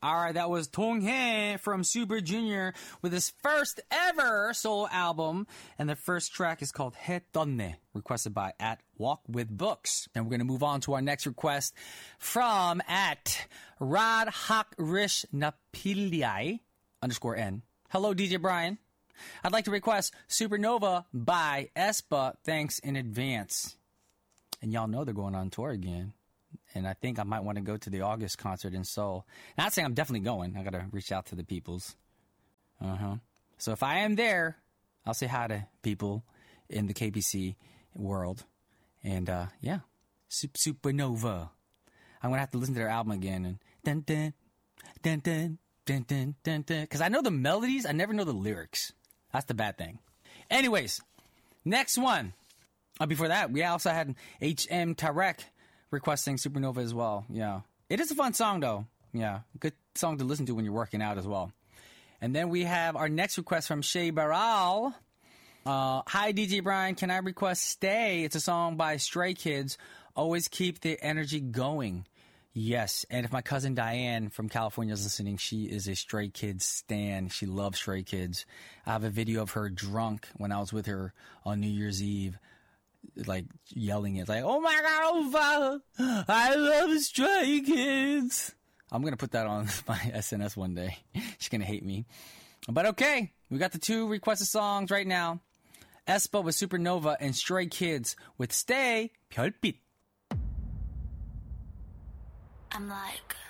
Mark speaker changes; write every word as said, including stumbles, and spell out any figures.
Speaker 1: All right, that was Donghae from Super Junior with his first ever solo album. And the first track is called He 떴네, requested by at Walk with Books. And we're going to move on to our next request from at Radhakrish Napiliai underscore N. Hello, D J Brian. I'd like to request Supernova by aespa. Thanks in advance. And y'all know they're going on tour again. And I think I might want to go to the August concert in Seoul. Not saying I'm definitely going. I got to reach out to the peoples. Uh-huh. So if I am there, I'll say hi to people in the K B C world. And, uh, yeah. Supernova. I'm going to have to listen to their album again. And dun dun, dun dun, dun dun, dun dun. Because I know the melodies, I never know the lyrics. That's the bad thing. Anyways, next one. Uh, before that, we also had H M Tarek requesting Supernova as well. Yeah. It is a fun song, though. Yeah. Good song to listen to when you're working out as well. And then we have our next request from Shay Baral. Uh, Hi, D J Brian. Can I request Stay? It's a song by Stray Kids. Always keep the energy going. Yes. And if my cousin Diane from California is listening, she is a Stray Kids stan. She loves Stray Kids. I have a video of her drunk when I was with her on New Year's Eve, like yelling it, like, oh my God, oh father, I love Stray Kids. I'm going to put that on my S N S one day. She's going to hate me. But okay, we got the two requested songs right now. aespa with Supernova and Stray Kids with Stay, 별빛.
Speaker 2: I'm like